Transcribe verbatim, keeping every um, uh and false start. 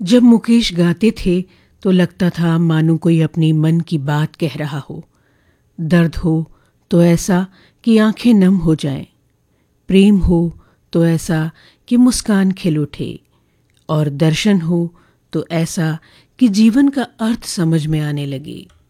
जब मुकेश गाते थे तो लगता था मानो कोई अपनी मन की बात कह रहा हो। दर्द हो तो ऐसा कि आंखें नम हो जाएं, प्रेम हो तो ऐसा कि मुस्कान खिल उठे, और दर्शन हो तो ऐसा कि जीवन का अर्थ समझ में आने लगे।